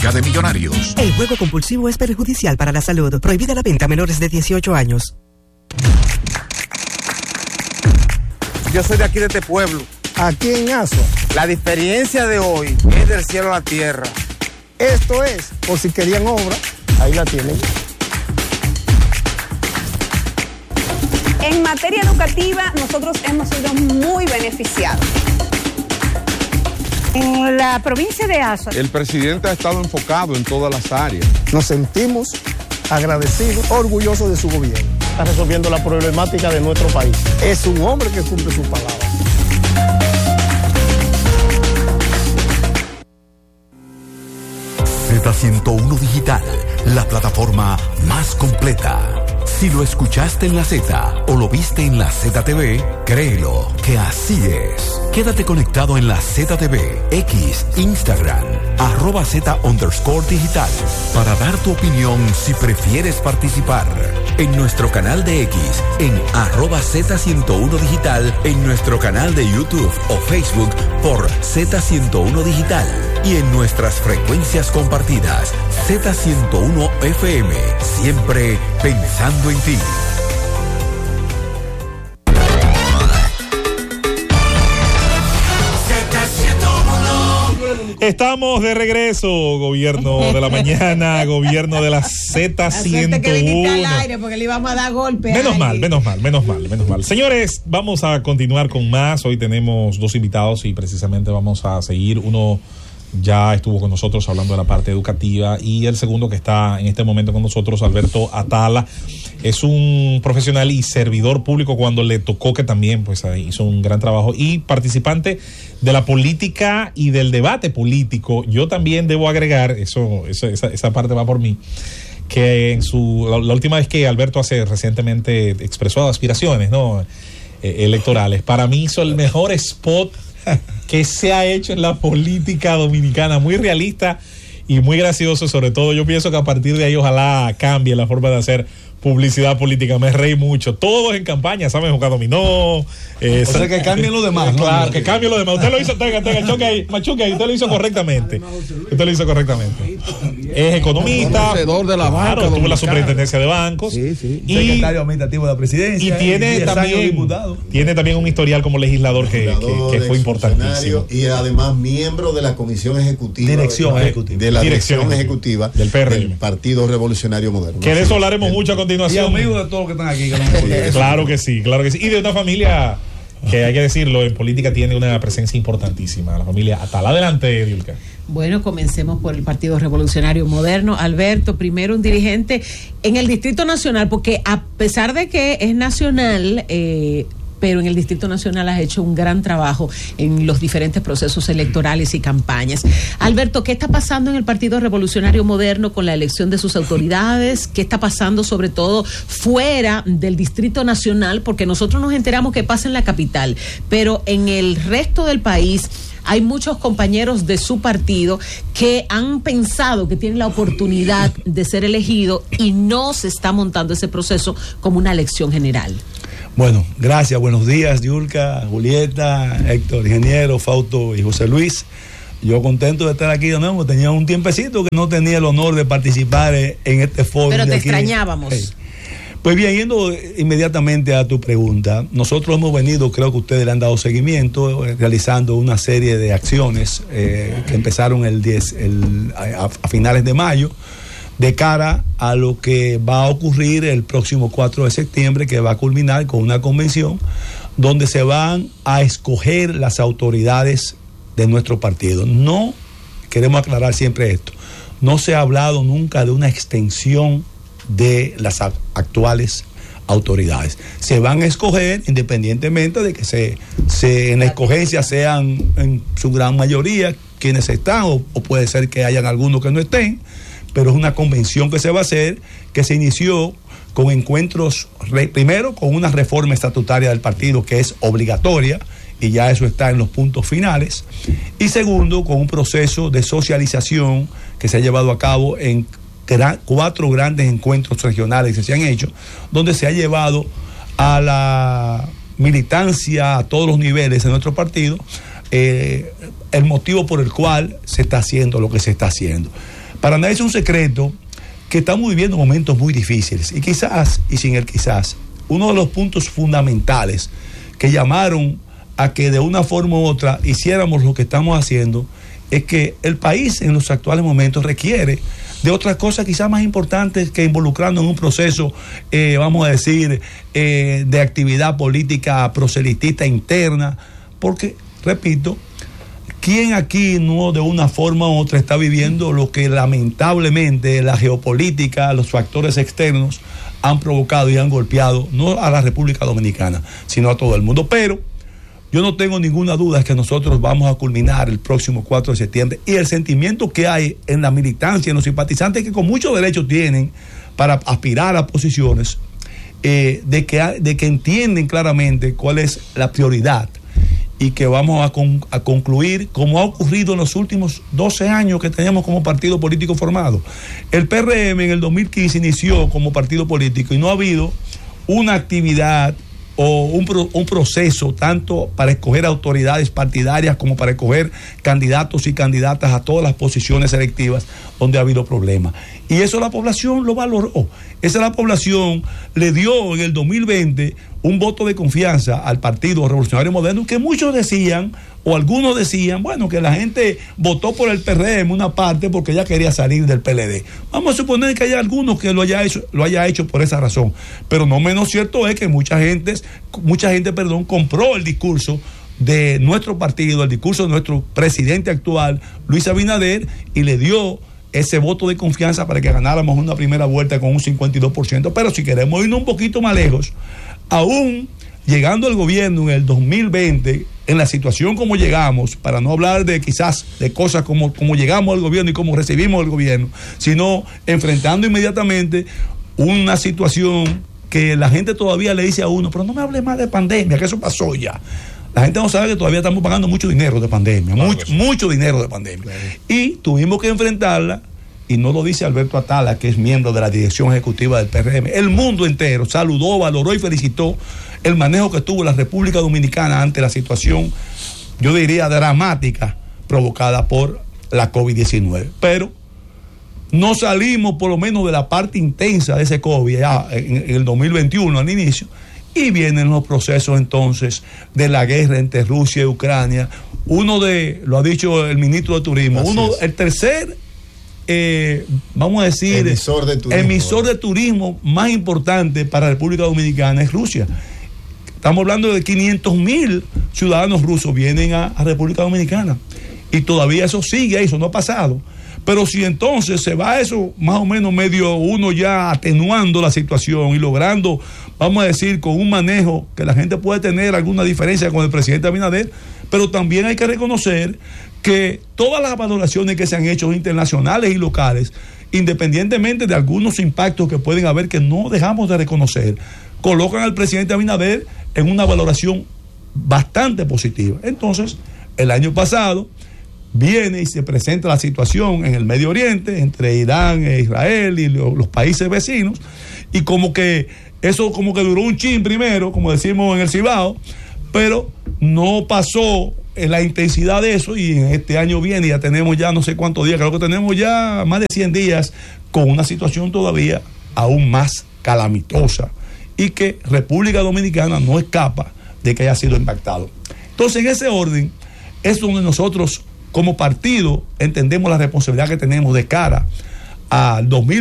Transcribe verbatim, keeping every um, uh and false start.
Liga de Millonarios. El juego compulsivo es perjudicial para la salud. Prohibida la venta a menores de dieciocho años. Yo soy de aquí, de este pueblo. Aquí en Asua. La diferencia de hoy es del cielo a la tierra. Esto es, por si querían obra, ahí la tienen. En materia educativa, nosotros hemos sido muy beneficiados. En la provincia de Asua, el presidente ha estado enfocado en todas las áreas. Nos sentimos agradecidos, orgullosos de su gobierno. Está resolviendo la problemática de nuestro país. Es un hombre que cumple sus palabras. Z ciento uno Digital, la plataforma más completa. Si lo escuchaste en la Z o lo viste en la Z T V, créelo que así es. Quédate conectado en la Z T V, X, Instagram, arroba Z underscore digital, para dar tu opinión si prefieres participar. En nuestro canal de X, en arroba Z ciento uno Digital, en nuestro canal de YouTube o Facebook por Z ciento uno Digital y en nuestras frecuencias compartidas, Z ciento uno F M, siempre pensando en ti. Estamos de regreso, gobierno de la mañana, gobierno de la Z ciento uno. al aire porque le íbamos a dar golpe. Menos mal, menos mal, menos mal, menos mal. Señores, vamos a continuar con más. Hoy tenemos dos invitados y precisamente vamos a seguir. Uno ya estuvo con nosotros hablando de la parte educativa y el segundo que está en este momento con nosotros, Alberto Atala, es un profesional y servidor público cuando le tocó, que también pues hizo un gran trabajo, y participante de la política y del debate político. Yo también debo agregar, eso, esa, esa, esa parte va por mí, que en su la, la última vez que Alberto hace recientemente expresó aspiraciones, ¿no? Eh, electorales, para mí hizo el mejor spot que se ha hecho en la política dominicana, muy realista y muy gracioso. Sobre todo yo pienso que a partir de ahí ojalá cambie la forma de hacer publicidad política. Me reí mucho. Todos en campaña saben jugar dominó. Eh, o sea, que cambien los demás, ¿no? Claro, que cambien los demás. Usted lo hizo, tenga, tenga, choque ahí, machuque ahí, usted lo hizo correctamente. Usted lo hizo correctamente. Es economista. Conocedor de la banca. Claro, tuvo la superintendencia de bancos. Sí, sí. Y, secretario administrativo de la presidencia. Y tiene también, tiene también un historial como legislador que, que, que fue importantísimo. Y además miembro de la Comisión Ejecutiva. Dirección de, Ejecutiva. De la Dirección, Dirección Ejecutiva del P R M. Del Partido Revolucionario Moderno. Que de eso hablaremos mucho a continuación. Y amigos de todos los que están aquí. Que no claro que sí, claro que sí. Y de una familia que, hay que decirlo, en política tiene una presencia importantísima, la familia Atala. Adelante, Diulka. Bueno, comencemos por el Partido Revolucionario Moderno. Alberto, primero un dirigente en el Distrito Nacional, porque a pesar de que es nacional, eh, pero en el Distrito Nacional has hecho un gran trabajo en los diferentes procesos electorales y campañas. Alberto, ¿qué está pasando en el Partido Revolucionario Moderno con la elección de sus autoridades? ¿Qué está pasando sobre todo fuera del Distrito Nacional? Porque nosotros nos enteramos que pasa en la capital, pero en el resto del país hay muchos compañeros de su partido que han pensado que tienen la oportunidad de ser elegido y no se está montando ese proceso como una elección general. Bueno, gracias, buenos días, Diulka, Julieta, Héctor, ingeniero, Fausto y José Luis. Yo contento de estar aquí de nuevo. Tenía un tiempecito que no tenía el honor de participar en este foro. Pero te aquí. extrañábamos. Hey. Pues bien, yendo inmediatamente a tu pregunta, nosotros hemos venido, creo que ustedes le han dado seguimiento, realizando una serie de acciones eh, que empezaron el diez, el, a, a finales de mayo, de cara a lo que va a ocurrir el próximo cuatro de septiembre, que va a culminar con una convención donde se van a escoger las autoridades de nuestro partido. No, queremos aclarar siempre esto, no se ha hablado nunca de una extensión de las actuales autoridades. Se van a escoger independientemente de que se, se en la escogencia sean en su gran mayoría quienes están, o, o puede ser que hayan algunos que no estén, pero es una convención que se va a hacer, que se inició con encuentros, re, primero con una reforma estatutaria del partido que es obligatoria, y ya eso está en los puntos finales, y segundo, con un proceso de socialización que se ha llevado a cabo en gran, cuatro grandes encuentros regionales que se han hecho, donde se ha llevado a la militancia a todos los niveles de nuestro partido eh, el motivo por el cual se está haciendo lo que se está haciendo. Para nadie es un secreto que estamos viviendo momentos muy difíciles y quizás, y sin el quizás, uno de los puntos fundamentales que llamaron a que de una forma u otra hiciéramos lo que estamos haciendo es que el país en los actuales momentos requiere de otras cosas quizás más importantes que involucrarnos en un proceso, eh, vamos a decir, eh, de actividad política proselitista interna, porque, repito, ¿quién aquí no de una forma u otra está viviendo lo que lamentablemente la geopolítica, los factores externos han provocado y han golpeado no a la República Dominicana, sino a todo el mundo? Pero yo no tengo ninguna duda que nosotros vamos a culminar el próximo cuatro de septiembre, y el sentimiento que hay en la militancia, en los simpatizantes que con mucho derecho tienen para aspirar a posiciones, eh, de, que, de que entienden claramente cuál es la prioridad y que vamos a, con, a concluir como ha ocurrido en los últimos doce años que teníamos como partido político formado. El P R M en el dos mil quince inició como partido político y no ha habido una actividad o un, pro, un proceso tanto para escoger autoridades partidarias como para escoger candidatos y candidatas a todas las posiciones selectivas donde ha habido problemas. Y eso la población lo valoró. Esa la población le dio en el dos mil veinte un voto de confianza al Partido Revolucionario Moderno, que muchos decían, o algunos decían, bueno, que la gente votó por el P R M una parte porque ella quería salir del P L D. Vamos a suponer que hay algunos que lo haya hecho, lo haya hecho por esa razón, pero no menos cierto es que mucha gente, mucha gente, perdón, compró el discurso de nuestro partido, el discurso de nuestro presidente actual, Luis Abinader, y le dio ese voto de confianza para que ganáramos una primera vuelta con un cincuenta y dos por ciento. Pero si queremos irnos un poquito más lejos, aún llegando al gobierno en el dos mil veinte, en la situación como llegamos, para no hablar de quizás de cosas como, como llegamos al gobierno y cómo recibimos el gobierno, sino enfrentando inmediatamente una situación que la gente todavía le dice a uno, pero no me hable más de pandemia, que eso pasó ya. La gente no sabe que todavía estamos pagando mucho dinero de pandemia, claro, mucho, mucho dinero de pandemia. Claro. Y tuvimos que enfrentarla, y no lo dice Alberto Atala, que es miembro de la dirección ejecutiva del P R M. El mundo entero saludó, valoró y felicitó el manejo que tuvo la República Dominicana ante la situación, yo diría, dramática provocada por la COVID diecinueve. Pero no salimos por lo menos de la parte intensa de ese COVID ya en, en el dos mil veintiuno al inicio, y vienen los procesos entonces de la guerra entre Rusia y Ucrania. Uno de, lo ha dicho el ministro de Turismo, Así uno, es. el tercer, eh, vamos a decir, emisor de turismo, emisor de turismo más importante para la República Dominicana es Rusia. Estamos hablando de quinientos mil ciudadanos rusos vienen a, a República Dominicana, y todavía eso sigue, eso no ha pasado. Pero si entonces se va eso más o menos medio uno ya atenuando la situación y logrando, vamos a decir, con un manejo que la gente puede tener alguna diferencia con el presidente Abinader, pero también hay que reconocer que todas las valoraciones que se han hecho internacionales y locales, independientemente de algunos impactos que pueden haber que no dejamos de reconocer, colocan al presidente Abinader en una valoración bastante positiva. Entonces, el año pasado viene y se presenta la situación en el Medio Oriente entre Irán e Israel y lo, los países vecinos, y como que eso como que duró un chin primero, como decimos en el Cibao, pero no pasó en la intensidad de eso, y en este año viene, ya tenemos ya no sé cuántos días, creo que tenemos ya más de cien días con una situación todavía aún más calamitosa, y que República Dominicana no escapa de que haya sido impactado. Entonces, en ese orden es donde nosotros como partido entendemos la responsabilidad que tenemos de cara al dos mil